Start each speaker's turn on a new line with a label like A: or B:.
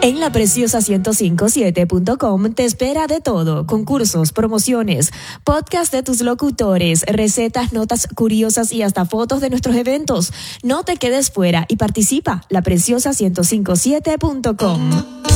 A: En lapreciosa1057.com te espera de todo: concursos, promociones, podcast de tus locutores, recetas, notas curiosas y hasta fotos de nuestros eventos. No te quedes fuera y participa. lapreciosa1057.com.